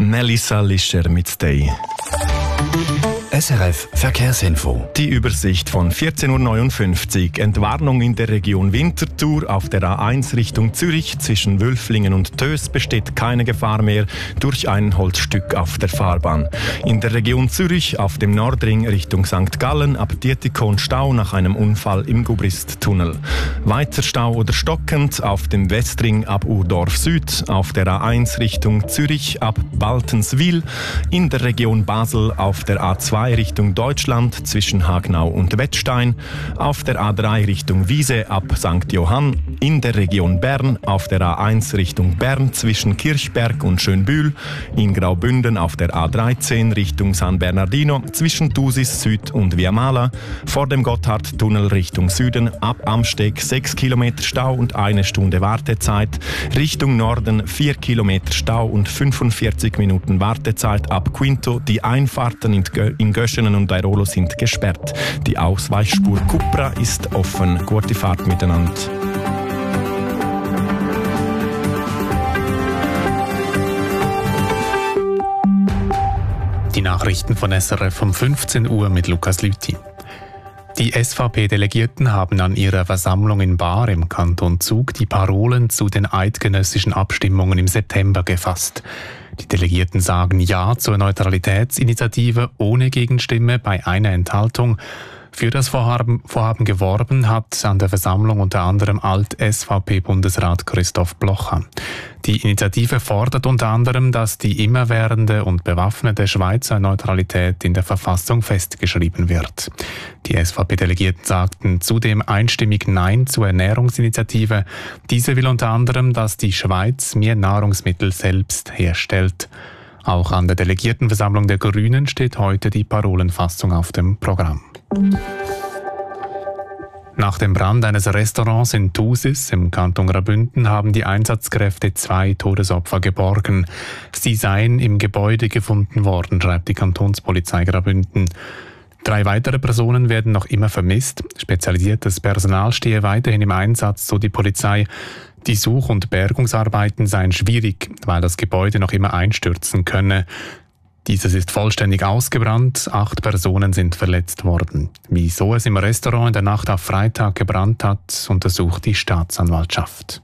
Melissa Lischer mit Stay. SRF Verkehrsinfo. Die Übersicht von 14.59 Uhr. Entwarnung in der Region Winterthur. Auf der A1 Richtung Zürich zwischen Wülflingen und Töss besteht keine Gefahr mehr durch ein Holzstück auf der Fahrbahn. In der Region Zürich auf dem Nordring Richtung St. Gallen ab Dietikon Stau nach einem Unfall im Gubrist-Tunnel. Weiter Stau oder stockend auf dem Westring ab Urdorf Süd, auf der A1 Richtung Zürich ab Baltenswil, in der Region Basel auf der A2 Richtung Deutschland zwischen Hagnau und Wettstein, auf der A3 Richtung Wiese ab St. Johann, in der Region Bern auf der A1 Richtung Bern zwischen Kirchberg und Schönbühl, in Graubünden auf der A13 Richtung San Bernardino zwischen Thusis Süd und Viamala, vor dem Gotthardtunnel Richtung Süden ab Amsteg 6 Kilometer Stau und 1 Stunde Wartezeit, Richtung Norden 4 Kilometer Stau und 45 Minuten Wartezeit ab Quinto. Die Einfahrten in Göschenen und Airolo sind gesperrt. Die Ausweichspur Cupra ist offen. Gute Fahrt miteinander. Die Nachrichten von SRF um 15 Uhr mit Lukas Lüthi. Die SVP-Delegierten haben an ihrer Versammlung in Baar im Kanton Zug die Parolen zu den eidgenössischen Abstimmungen im September gefasst. Die Delegierten sagen Ja zur Neutralitätsinitiative ohne Gegenstimme bei einer Enthaltung. Für das Vorhaben geworben hat an der Versammlung unter anderem Alt-SVP-Bundesrat Christoph Blocher. Die Initiative fordert unter anderem, dass die immerwährende und bewaffnete Schweizer Neutralität in der Verfassung festgeschrieben wird. Die SVP-Delegierten sagten zudem einstimmig Nein zur Ernährungsinitiative. Diese will unter anderem, dass die Schweiz mehr Nahrungsmittel selbst herstellt. Auch an der Delegiertenversammlung der Grünen steht heute die Parolenfassung auf dem Programm. Nach dem Brand eines Restaurants in Thusis im Kanton Graubünden haben die Einsatzkräfte 2 Todesopfer geborgen. Sie seien im Gebäude gefunden worden, schreibt die Kantonspolizei Graubünden. 3 weitere Personen werden noch immer vermisst. Spezialisiertes Personal stehe weiterhin im Einsatz, so die Polizei. Die Such- und Bergungsarbeiten seien schwierig, weil das Gebäude noch immer einstürzen könne. Dieses ist vollständig ausgebrannt, 8 Personen sind verletzt worden. Wieso es im Restaurant in der Nacht auf Freitag gebrannt hat, untersucht die Staatsanwaltschaft.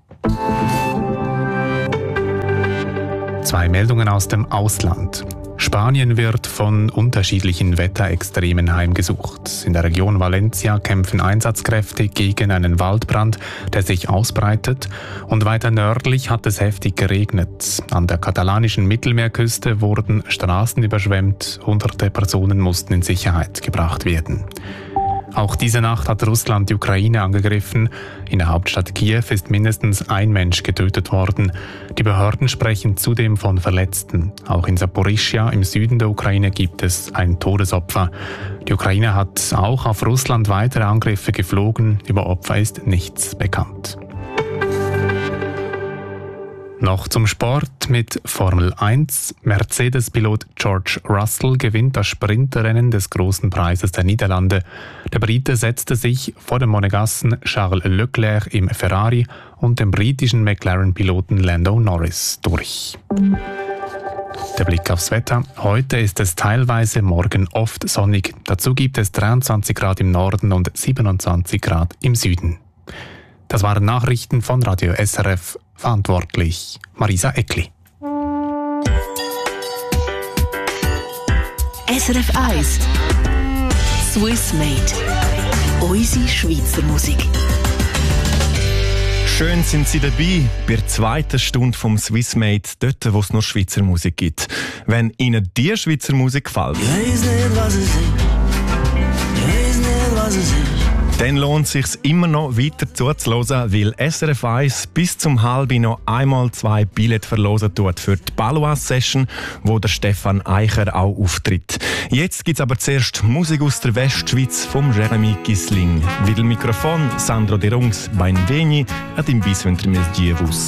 2 Meldungen aus dem Ausland. Spanien wird von unterschiedlichen Wetterextremen heimgesucht. In der Region Valencia kämpfen Einsatzkräfte gegen einen Waldbrand, der sich ausbreitet. Und weiter nördlich hat es heftig geregnet. An der katalanischen Mittelmeerküste wurden Straßen überschwemmt. Hunderte Personen mussten in Sicherheit gebracht werden. Auch diese Nacht hat Russland die Ukraine angegriffen. In der Hauptstadt Kiew ist mindestens ein Mensch getötet worden. Die Behörden sprechen zudem von Verletzten. Auch in Saporischschja im Süden der Ukraine gibt es ein Todesopfer. Die Ukraine hat auch auf Russland weitere Angriffe geflogen. Über Opfer ist nichts bekannt. Noch zum Sport mit Formel 1. Mercedes-Pilot George Russell gewinnt das Sprintrennen des Großen Preises der Niederlande. Der Brite setzte sich vor dem Monegassen Charles Leclerc im Ferrari und dem britischen McLaren-Piloten Lando Norris durch. Der Blick aufs Wetter. Heute ist es teilweise, morgen oft sonnig. Dazu gibt es 23 Grad im Norden und 27 Grad im Süden. Das waren Nachrichten von Radio SRF. Verantwortlich Marisa Eckli. SRF 1 Swissmade. Unsere Schweizer Musik. Schön sind Sie dabei bei der 2. Stunde vom Swissmade, dort wo es noch Schweizer Musik gibt. Wenn Ihnen die Schweizer Musik gefällt, dann lohnt es sich immer noch weiter zuzuhören, weil SRF 1 bis zum halben noch einmal 2 Billette verlosen tut für die Balois-Session, wo der Stefan Eicher auch auftritt. Jetzt gibt es aber zuerst Musik aus der Westschweiz vom Jeremy Gisling. Vid il Mikrofon Sandro De Rungs, Benveni ad in bis ventre mes dievus.